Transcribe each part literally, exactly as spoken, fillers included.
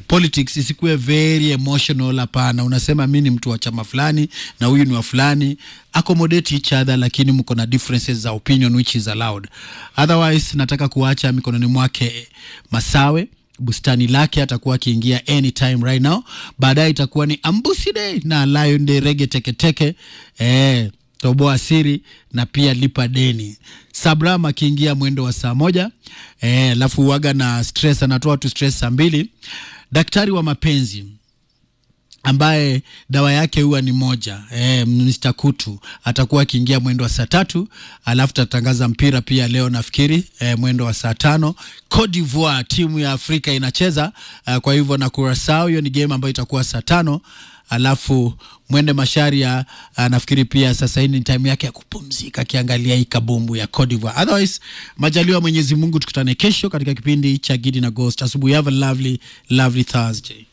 politics isikuwe very emotional. Hapana, unasema mimi ni mtu wa chama fulani na huyu ni wa fulani, accommodate each other, lakini mko na differences za opinion which is allowed. Otherwise nataka kuacha mikononi mwake Masawe. Bustani lake atakuwa akiingia anytime right now. Baadaye itakuwa ni Ambusi Day na Lion Day, Reggae Teke Teke, eh Toboa Siri na pia Lipa Deni. Sabram akiingia mwendo wa saa moja. Eh alafu waga na stress, anatoa tu stress saa mbili. Daktari wa mapenzi ambaye dawa yake huwa ni moja, eh Mister Kutu atakuwa akiingia mwendo wa saa tatu. Alafu tatangaza mpira pia leo nafikiri eh, mwendo wa saa tano. Cote d'Ivoire timu ya Afrika inacheza uh, kwa hivyo na Curaçao, hiyo ni game ambayo itakuwa saa tano. Alafu Mwende Masharia uh, nafikiri pia sasa hii ni time yake ya kupumzika kiangalia hii kabumbu ya Cote d'Ivoire. Otherwise majaliwa Mwenyezi Mungu tukutane kesho katika kipindi cha Gidi na Ghost. Asubuhi, have a lovely lovely Thursday.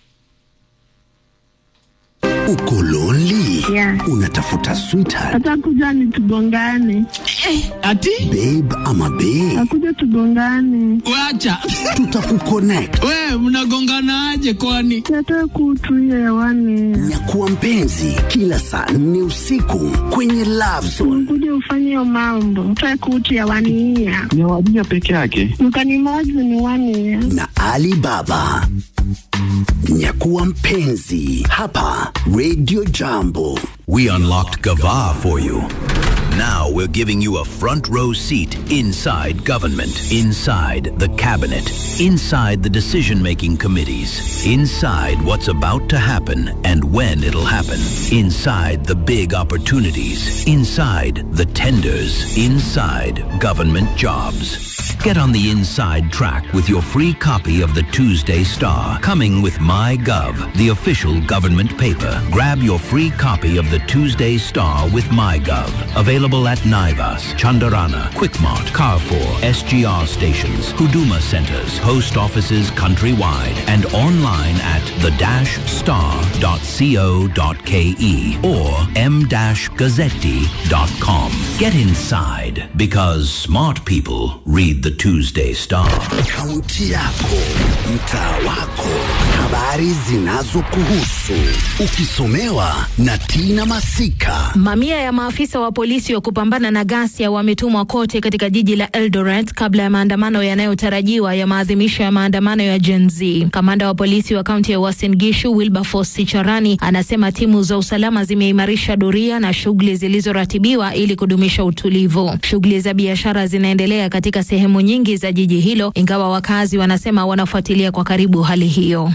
Uko lonely? Yeah. Unatafuta sweetheart? Atakuja ni tugongane. Eh, ati? Babe ama babe? Akuja tugongane. Wacha. Tutakuconnect. We, mnagongana aje kwani? Nataka kutuia hewani. Nyakuwa mpenzi kila saa nne usiku kwenye Love Zone. Kuja ufanye hiyo mambo. Nataka kutuia hewani ya. Ni wajia peke yake. Mkanimozi ni wani ya. Na Alibaba. Nyakuwa mpenzi hapa Radio Jambo. We unlocked Gava for you. Now we're giving you a front row seat inside government, inside the cabinet, inside the decision-making committees, inside what's about to happen and when it'll happen, inside the big opportunities, inside the tenders, inside government jobs. Get on the inside track with your free copy of the Tuesday Star, coming with MyGov, the official government paper. Grab your free copy of the Tuesday Star with MyGov. Available at Naivas, Chandarana, Quickmart, Carrefour, S G R stations, Huduma centers, post offices countrywide, and online at the dash star dot co dot ke or m dash gazzetti dot com. Get inside, because smart people read the Tuesday Star. Kaunti yako, mtaa wako, habari zinazokuhusu, ukisomewa na Tina Masika. Mamia ya maafisa wa polisi wa kupambana na ghasia wametumwa kote katika jiji la Eldoret kabla ya maandamano yanayotarajiwa ya maadhimisho ya maandamano ya Gen Z. Kamanda wa polisi wa kaunti ya Uasin Gishu Wilberforce Sicharani anasema timu za usalama zimeimarisha doria na shughuli zilizoratibiwa ili kudumisha utulivu. Shughuli za biashara zinaendelea katika sehemu nyingi za jiji hilo, ingawa wakazi wanasema wanafuatilia kwa karibu hali hiyo.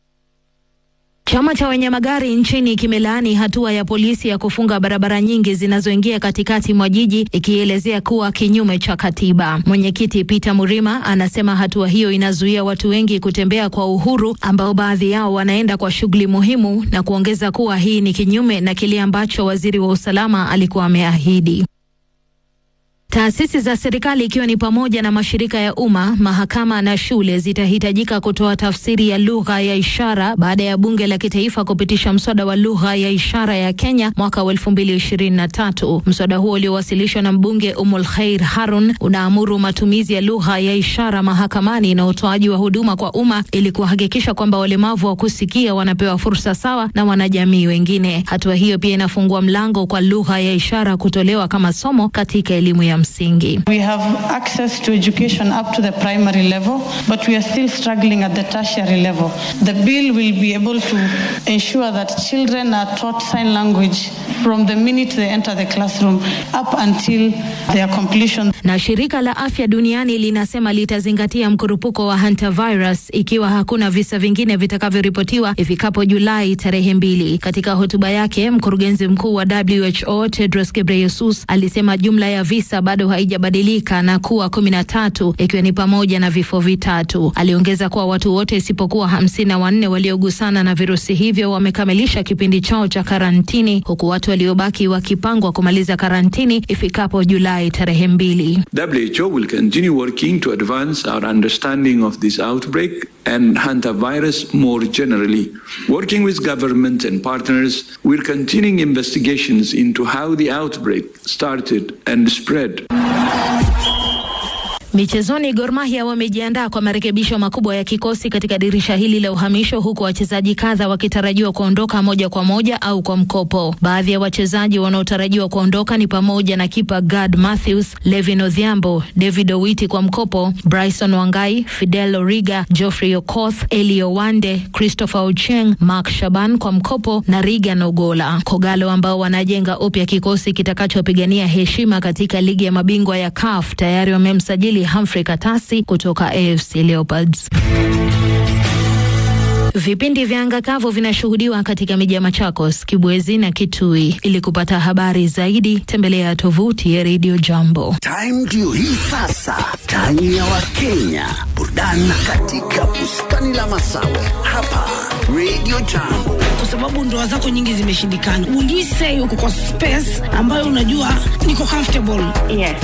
Chama cha wenye magari nchini kimelaani hatua ya polisi ya kufunga barabara nyingi zinazoingia katikati mwa jiji, ikielezea kuwa kinyume cha katiba. Mwenyekiti Peter Murima anasema hatua hiyo inazuia watu wengi kutembea kwa uhuru, ambao baadhi yao wanaenda kwa shughuli muhimu, na kuongeza kuwa hii ni kinyume na kile ambacho waziri wa usalama alikuwa ameahidi. Taasisi za serikali ikiwa ni pamoja na mashirika ya umma, mahakama na shule zitahitajika kutoa tafsiri ya lugha ya ishara baada ya bunge la kitaifa kupitisha mswada wa lugha ya ishara ya Kenya mwaka wa elfu mbili ishirini na tatu. Mswada huo uliowasilishwa na mbunge Umul Khair Harun unaamuru matumizi ya lugha ya ishara mahakamani na utoaji wa huduma kwa umma ili kuhakikisha kwamba walemavu wa kusikia wanapewa fursa sawa na wanajamii wengine. Hatua hiyo pia inafungua mlango kwa lugha ya ishara kutolewa kama somo katika elimu ya msingi. We have access to education up to the primary level, but we are still struggling at the tertiary level. The bill will be able to ensure that children are taught sign language from the minute they enter the classroom up until their completion. Na shirika la afya duniani linasema litazingatia mkurupuko wa hantavirus ikiwa hakuna visa vingine vitakavyoripotiwa ifikapo Julai tarehe mbili. Katika hotuba yake, mkurugenzi mkuu wa W H O Tedros Ghebreyesus alisema jumla ya visa bado haijabadilika na kuwa kumi na tatu, ikiwa ni pamoja na vifo vitatu. Aliongeza kuwa watu wote isipokuwa hamsini na wanne waliogusana na virusi hivyo wamekamilisha kipindi chao cha karantini, huku watu waliobaki wakipangwa kumaliza karantini ifikapo Julai tarehe mbili. W H O will continue working to advance our understanding of this outbreak and hantavirus more generally. Working with government and partners, we're continuing investigations into how the outbreak started and spread. Michezoni, Gor Mahia wamejiandaa kwa marekebisho makubwa ya kikosi katika dirisha hili la uhamisho, huku wachezaji kadha wakitarajiwa kuondoka moja kwa moja au kwa mkopo. Baadhi ya wachezaji wanaotarajiwa kuondoka ni pamoja na kipa Gad Matthews, Levin Odhiambo, David Owiti kwa mkopo, Bryson Wangai, Fidel Origa, Geoffrey Okoth, Elio Wande, Christopher Ocheng, Mark Shaban kwa mkopo na Rigan Ogola. Kogalo ambao wanajenga upya kikosi kitakachopigania heshima katika ligi ya mabingwa ya C A F tayari wamemsajili Humphrey Katasi kutoka A F C Leopards. Vipindi vya anga kavu vinashuhudiwa katika miji ya Machakos, Kibwezi na Kitui. Ili kupata habari zaidi, tembelea tovuti ya Radio Jambo. Time ndio hii sasa. Time ya Wakenya. Burudani katika bustani la Masawe. Hapa Radio Jambo. Kwa sababu ndoa zako nyingi zimeshindikana. Will you say uko kwa space ambayo unajua niko comfortable? Yes.